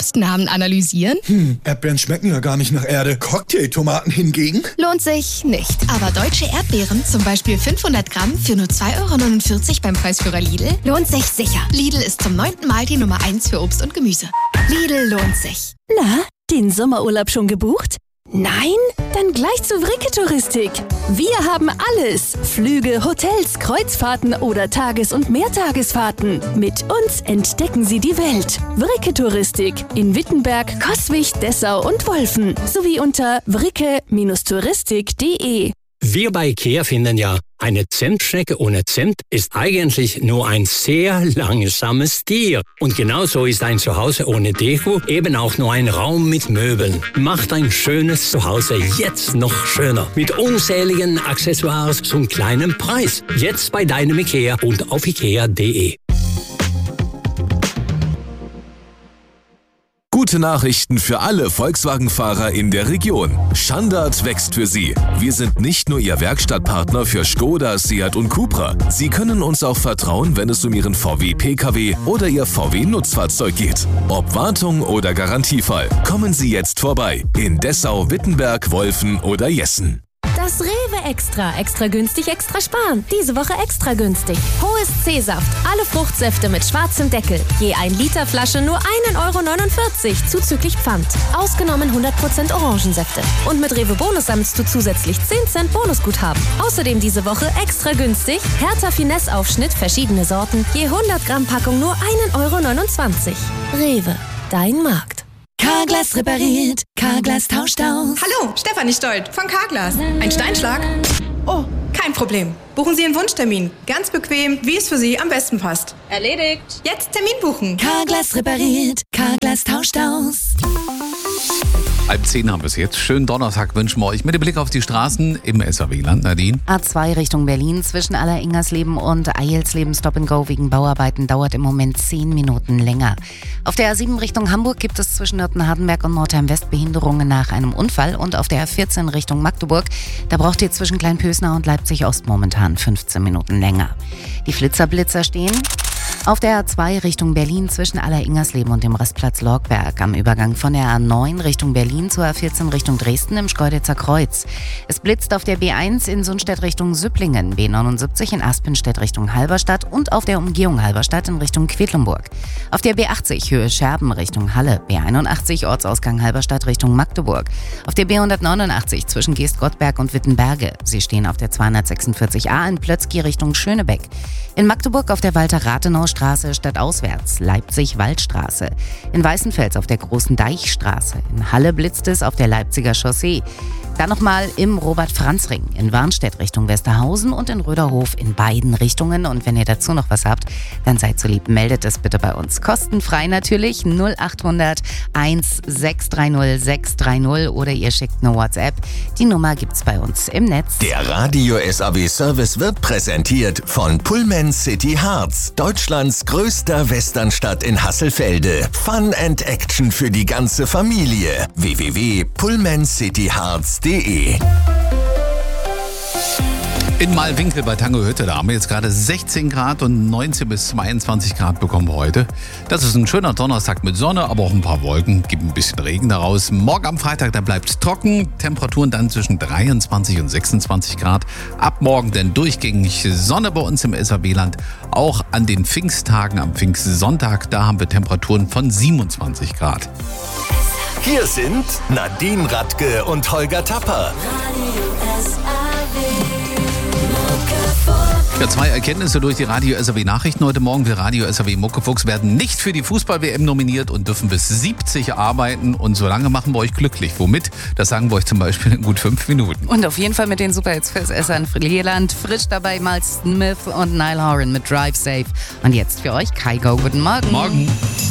Restnamen analysieren? Erdbeeren schmecken ja gar nicht nach Erde. Cocktailtomaten hingegen? Lohnt sich nicht. Aber deutsche Erdbeeren, zum Beispiel 500 Gramm für nur 2,49 € beim Preisführer Lidl, lohnt sich sicher. Lidl ist zum 9. Mal die Nummer 1 für Obst und Gemüse. Lidl lohnt sich. Na, den Sommerurlaub schon gebucht? Nein? Dann gleich zu Vricke Touristik. Wir haben alles. Flüge, Hotels, Kreuzfahrten oder Tages- und Mehrtagesfahrten. Mit uns entdecken Sie die Welt. Vricke Touristik in Wittenberg, Coswig, Dessau und Wolfen. Sowie unter vricke-touristik.de. Wir bei IKEA finden ja, eine Zimtschnecke ohne Zimt ist eigentlich nur ein sehr langsames Tier. Und genauso ist ein Zuhause ohne Deko eben auch nur ein Raum mit Möbeln. Macht ein schönes Zuhause jetzt noch schöner. Mit unzähligen Accessoires zum kleinen Preis. Jetzt bei deinem IKEA und auf ikea.de. Gute Nachrichten für alle Volkswagen-Fahrer in der Region. Standard wächst für Sie. Wir sind nicht nur Ihr Werkstattpartner für Skoda, Seat und Cupra. Sie können uns auch vertrauen, wenn es um Ihren VW-Pkw oder Ihr VW-Nutzfahrzeug geht. Ob Wartung oder Garantiefall, kommen Sie jetzt vorbei. In Dessau, Wittenberg, Wolfen oder Jessen. Das Rewe Extra. Extra günstig, extra sparen. Diese Woche extra günstig. Hohes C-Saft. Alle Fruchtsäfte mit schwarzem Deckel. Je 1 Liter Flasche nur 1,49 € zuzüglich Pfand. Ausgenommen 100% Orangensäfte. Und mit Rewe Bonus sammelst du zusätzlich 10 Cent Bonusguthaben. Außerdem diese Woche extra günstig. Hertha Finesse Aufschnitt, verschiedene Sorten. Je 100 Gramm Packung nur 1,29 €. Rewe. Dein Markt. Carglass repariert, Carglass tauscht aus. Hallo, Stefanie Stolt von Carglass. Ein Steinschlag? Oh, kein Problem. Buchen Sie Ihren Wunschtermin. Ganz bequem, wie es für Sie am besten passt. Erledigt. Jetzt Termin buchen. Carglass repariert, Carglass tauscht aus. 9:30 haben wir es jetzt. Schönen Donnerstag wünschen wir euch mit dem Blick auf die Straßen im SAW-Land. Nadine? A2 Richtung Berlin zwischen Alleringersleben und Eilsleben Stop and Go wegen Bauarbeiten dauert im Moment 10 Minuten länger. Auf der A7 Richtung Hamburg gibt es zwischen Nürten-Hardenberg und Nordheim-West Behinderungen nach einem Unfall und auf der A14 Richtung Magdeburg, da braucht ihr zwischen Kleinpösner und Leipzig-Ost momentan 15 Minuten länger. Die Flitzer-Blitzer stehen auf der A2 Richtung Berlin zwischen Alleringersleben und dem Rastplatz Lorgberg am Übergang von der A9 Richtung Berlin zur A14 Richtung Dresden im Schkeuditzer Kreuz. Es blitzt auf der B1 in Sundstedt Richtung Süpplingen, B79 in Aspenstedt Richtung Halberstadt und auf der Umgehung Halberstadt in Richtung Quedlinburg. Auf der B80 Höhe Scherben Richtung Halle, B81 Ortsausgang Halberstadt Richtung Magdeburg. Auf der B189 zwischen Geest-Gottberg und Wittenberge. Sie stehen auf der 246a in Plötzky Richtung Schönebeck. In Magdeburg auf der Walter-Rathenau-Straße stadtauswärts, Leipzig-Waldstraße. In Weißenfels auf der Großen Deichstraße. In Halle blitzt es auf der Leipziger Chaussee. Dann nochmal im Robert-Franz-Ring, in Warnstedt Richtung Westerhausen und in Röderhof in beiden Richtungen. Und wenn ihr dazu noch was habt, dann seid so lieb, meldet es bitte bei uns. Kostenfrei natürlich, 0800 1630 630 oder ihr schickt eine WhatsApp. Die Nummer gibt's bei uns im Netz. Der Radio SAW Service wird präsentiert von Pullman City Harz, Deutschlands größter Westernstadt in Hasselfelde. Fun and Action für die ganze Familie. www.pullmancityharz.de. In Malwinkel bei Tangohütte, da haben wir jetzt gerade 16 Grad und 19 bis 22 Grad bekommen wir heute. Das ist ein schöner Donnerstag mit Sonne, aber auch ein paar Wolken, gibt ein bisschen Regen daraus. Morgen am Freitag, da bleibt es trocken, Temperaturen dann zwischen 23 und 26 Grad. Ab morgen dann durchgängig Sonne bei uns im SAW-Land. Auch an den Pfingsttagen, am Pfingstsonntag, da haben wir Temperaturen von 27 Grad. Hier sind Nadine Radke und Holger Tapper. Ja, 2 Erkenntnisse durch die Radio SAW Nachrichten heute Morgen. Wir Radio SAW Muckefuchs werden nicht für die Fußball-WM nominiert und dürfen bis 70 arbeiten. Und solange machen wir euch glücklich. Womit? Das sagen wir euch zum Beispiel in gut 5 Minuten. Und auf jeden Fall mit den Superhits fürs Essen Leerland. Frisch dabei Miles Smith und Niall Horan mit Drive Safe. Und jetzt für euch Kygo. Guten Morgen. Morgen.